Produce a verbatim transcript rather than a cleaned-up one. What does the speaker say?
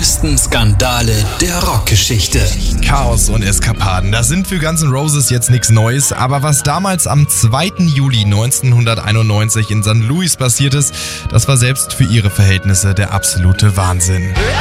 größten Skandale der Rockgeschichte. Chaos und Eskapaden, das sind für Guns N' Roses jetzt nichts Neues, aber was damals am zweiten Juli neunzehnhunderteinundneunzig in Sankt Louis passiert ist, das war selbst für ihre Verhältnisse der absolute Wahnsinn.